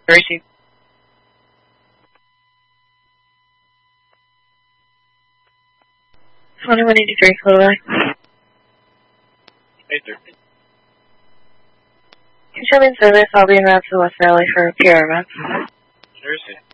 Gracie. $21.83, Little Eye. 8:30. Can you show me in service? I'll be in route to the West Valley for PR event. Jersey.